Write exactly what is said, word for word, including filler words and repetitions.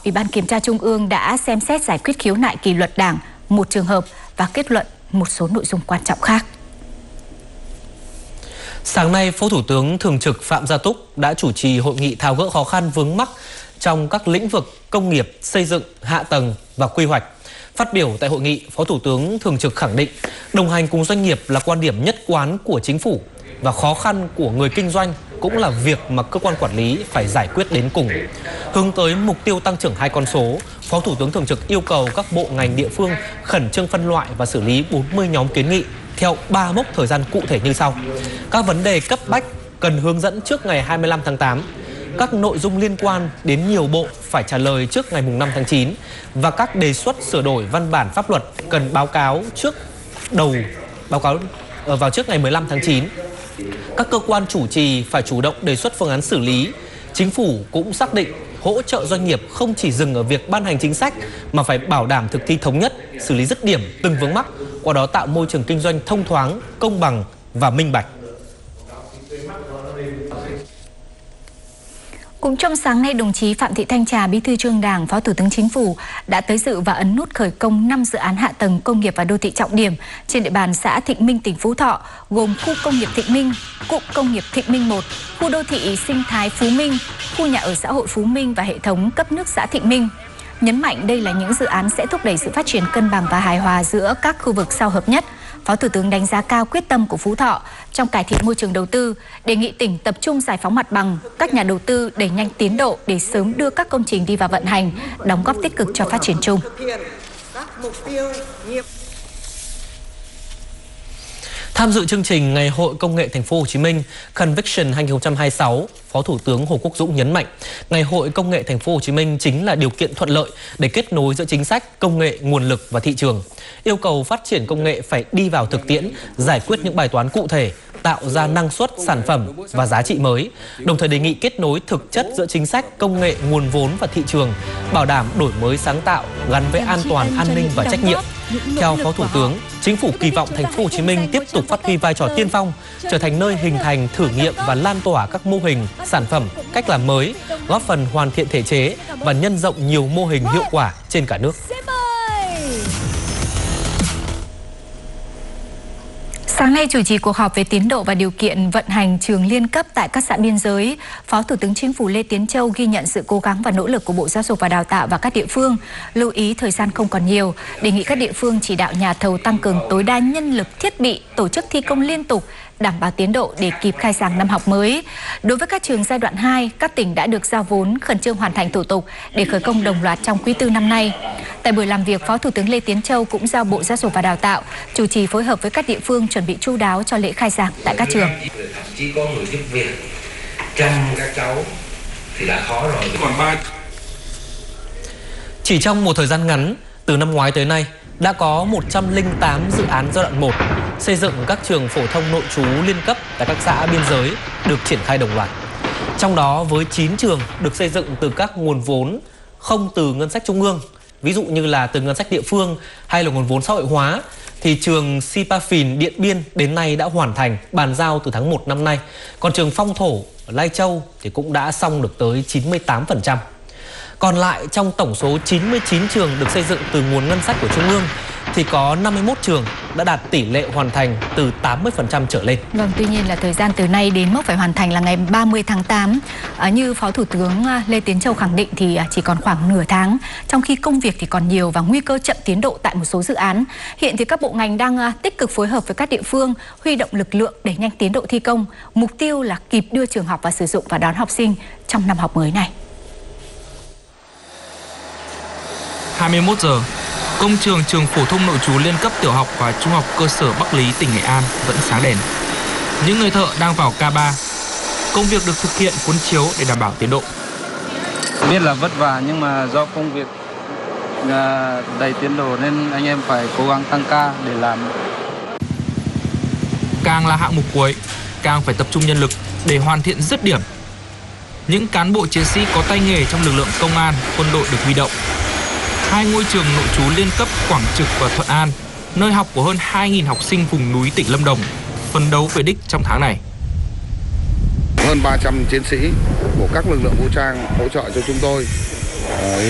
Ủy ban Kiểm tra Trung ương đã xem xét giải quyết khiếu nại kỷ luật Đảng một trường hợp và kết luận một số nội dung quan trọng khác. Sáng nay, Phó Thủ tướng Thường trực Phạm Gia Túc đã chủ trì hội nghị tháo gỡ khó khăn vướng mắc trong các lĩnh vực công nghiệp, xây dựng, hạ tầng và quy hoạch. Phát biểu tại hội nghị, Phó Thủ tướng Thường trực khẳng định đồng hành cùng doanh nghiệp là quan điểm nhất quán của chính phủ và khó khăn của người kinh doanh cũng là việc mà cơ quan quản lý phải giải quyết đến cùng. Hướng tới mục tiêu tăng trưởng hai con số, Phó Thủ tướng Thường trực yêu cầu các bộ ngành địa phương khẩn trương phân loại và xử lý bốn mươi nhóm kiến nghị theo ba mốc thời gian cụ thể như sau. Các vấn đề cấp bách cần hướng dẫn trước ngày hai mươi lăm tháng tám. Các nội dung liên quan đến nhiều bộ phải trả lời trước ngày năm tháng chín và các đề xuất sửa đổi văn bản pháp luật cần báo cáo trước đầu báo cáo vào trước ngày mười lăm tháng chín. Các cơ quan chủ trì phải chủ động đề xuất phương án xử lý. Chính phủ cũng xác định hỗ trợ doanh nghiệp không chỉ dừng ở việc ban hành chính sách mà phải bảo đảm thực thi thống nhất, xử lý dứt điểm từng vướng mắc, qua đó tạo môi trường kinh doanh thông thoáng, công bằng và minh bạch. Cũng trong sáng nay, đồng chí Phạm Thị Thanh Trà, Bí thư Trung ương Đảng, Phó Thủ tướng Chính phủ đã tới dự và ấn nút khởi công năm dự án hạ tầng công nghiệp và đô thị trọng điểm trên địa bàn xã Thịnh Minh, tỉnh Phú Thọ, gồm khu công nghiệp Thịnh Minh, cụm công nghiệp Thịnh Minh một, khu đô thị sinh thái Phú Minh, khu nhà ở xã hội Phú Minh và hệ thống cấp nước xã Thịnh Minh. Nhấn mạnh đây là những dự án sẽ thúc đẩy sự phát triển cân bằng và hài hòa giữa các khu vực sau hợp nhất. Phó Thủ tướng đánh giá cao quyết tâm của Phú Thọ trong cải thiện môi trường đầu tư, đề nghị tỉnh tập trung giải phóng mặt bằng, các nhà đầu tư đẩy nhanh tiến độ để sớm đưa các công trình đi vào vận hành, đóng góp tích cực cho phát triển chung. Tham dự chương trình Ngày hội Công nghệ Thành phố Hồ Chí Minh Conviction hai không hai sáu, Phó Thủ tướng Hồ Quốc Dũng nhấn mạnh, Ngày hội Công nghệ Thành phố Hồ Chí Minh chính là điều kiện thuận lợi để kết nối giữa chính sách, công nghệ, nguồn lực và thị trường. Yêu cầu phát triển công nghệ phải đi vào thực tiễn, giải quyết những bài toán cụ thể, tạo ra năng suất, sản phẩm và giá trị mới. Đồng thời đề nghị kết nối thực chất giữa chính sách, công nghệ, nguồn vốn và thị trường, bảo đảm đổi mới sáng tạo gắn với an toàn, an ninh và trách nhiệm. Theo Phó Thủ tướng, Chính phủ kỳ vọng Thành phố Hồ Chí Minh tiếp tục phát huy vai trò tiên phong, trở thành nơi hình thành, thử nghiệm và lan tỏa các mô hình, sản phẩm, cách làm mới, góp phần hoàn thiện thể chế và nhân rộng nhiều mô hình hiệu quả trên cả nước. Sáng nay chủ trì cuộc họp về tiến độ và điều kiện vận hành trường liên cấp tại các xã biên giới, Phó Thủ tướng Chính phủ Lê Tiến Châu ghi nhận sự cố gắng và nỗ lực của Bộ Giáo dục và Đào tạo và các địa phương, lưu ý thời gian không còn nhiều, đề nghị các địa phương chỉ đạo nhà thầu tăng cường tối đa nhân lực, thiết bị, tổ chức thi công liên tục, đảm bảo tiến độ để kịp khai giảng năm học mới. Đối với các trường giai đoạn hai, các tỉnh đã được giao vốn khẩn trương hoàn thành thủ tục để khởi công đồng loạt trong quý tư năm nay. Tại buổi làm việc, Phó Thủ tướng Lê Tiến Châu cũng giao Bộ Giáo dục và Đào tạo chủ trì phối hợp với các địa phương chuẩn bị chu đáo cho lễ khai giảng tại các trường. Chỉ có người giúp việc chăm các cháu thì đã khó rồi. Còn ba. Chỉ trong một thời gian ngắn, từ năm ngoái tới nay, đã có một trăm lẻ tám dự án giai đoạn một xây dựng các trường phổ thông nội trú liên cấp tại các xã biên giới được triển khai đồng loạt. Trong đó với chín trường được xây dựng từ các nguồn vốn không từ ngân sách trung ương, ví dụ như là từ ngân sách địa phương hay là nguồn vốn xã hội hóa, thì trường Sipafin Điện Biên đến nay đã hoàn thành, bàn giao từ tháng một năm nay. Còn trường Phong Thổ ở Lai Châu thì cũng đã xong được tới chín mươi tám phần trăm. Còn lại trong tổng số chín mươi chín trường được xây dựng từ nguồn ngân sách của Trung ương thì có năm mươi mốt trường đã đạt tỷ lệ hoàn thành từ tám mươi phần trăm trở lên. Vâng, tuy nhiên là thời gian từ nay đến mốc phải hoàn thành là ngày ba mươi tháng tám. À, như Phó Thủ tướng Lê Tiến Châu khẳng định thì chỉ còn khoảng nửa tháng, trong khi công việc thì còn nhiều và nguy cơ chậm tiến độ tại một số dự án. Hiện thì các bộ ngành đang tích cực phối hợp với các địa phương, huy động lực lượng để nhanh tiến độ thi công. Mục tiêu là kịp đưa trường học vào sử dụng và đón học sinh trong năm học mới này. hai mươi mốt giờ, công trường trường phổ thông nội trú liên cấp tiểu học và trung học cơ sở Bắc Lý, tỉnh Nghệ An vẫn sáng đèn. Những người thợ đang vào ca ba. Công việc được thực hiện cuốn chiếu để đảm bảo tiến độ. Biết là vất vả nhưng mà do công việc đầy tiến độ nên anh em phải cố gắng tăng ca để làm. Càng là hạng mục cuối, càng phải tập trung nhân lực để hoàn thiện dứt điểm. Những cán bộ chiến sĩ có tay nghề trong lực lượng công an, quân đội được huy động. Hai ngôi trường nội trú liên cấp Quảng Trực và Thuận An, nơi học của hơn hai nghìn học sinh vùng núi tỉnh Lâm Đồng, phấn đấu về đích trong tháng này. Hơn ba trăm chiến sĩ của các lực lượng vũ trang hỗ trợ cho chúng tôi.